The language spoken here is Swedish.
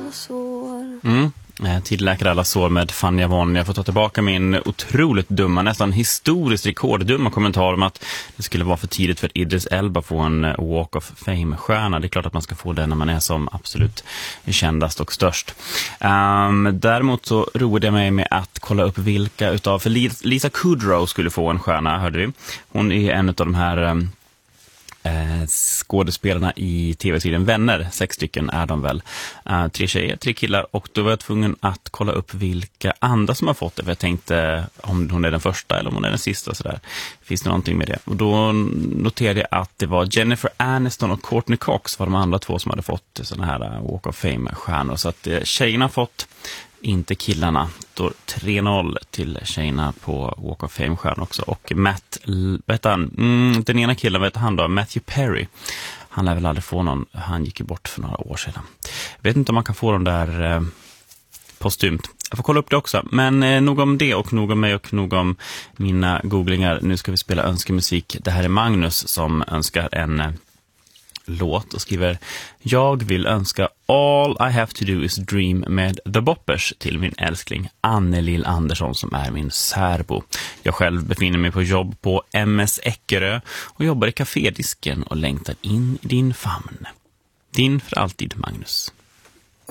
Tillläkare alla sår med Fanny Avon. Jag får ta tillbaka min otroligt dumma, nästan historiskt rekorddumma kommentar om att det skulle vara för tidigt för Idris Elba få en Walk of Fame-stjärna. Det är klart att man ska få det när man är som absolut kändast och störst. Däremot så roade jag mig med att kolla upp vilka utav, för Lisa Kudrow skulle få en stjärna, hörde vi. Hon är en av de här skådespelarna i tv-serien Vänner. 6 stycken är de väl. 3 tjejer, 3 killar. Och då var jag tvungen att kolla upp vilka andra som har fått det. För jag tänkte om hon är den första eller om hon är den sista. Sådär. Finns det någonting med det? Och då noterade jag att det var Jennifer Aniston och Courtney Cox var de andra 2 som hade fått såna här Walk of Fame-stjärnor. Så att tjejerna har fått, inte killarna. Då 3-0 till tjejerna på Walk of Fame-stjärn också. Och den ena killen, vet han då, Matthew Perry. Han lär väl aldrig få någon, han gick ju bort för några år sedan. Jag vet inte om man kan få dem där postumt. Jag får kolla upp det också. Men nog om det och nog om mig och nog om mina googlingar. Nu ska vi spela önskemusik. Det här är Magnus som önskar en låt och skriver: jag vill önska All I Have To Do Is Dream med The Boppers till min älskling Annelill Andersson som är min särbo. Jag själv befinner mig på jobb på MS Eckerö och jobbar i kafédisken och längtar in i din famn. Din för alltid, Magnus.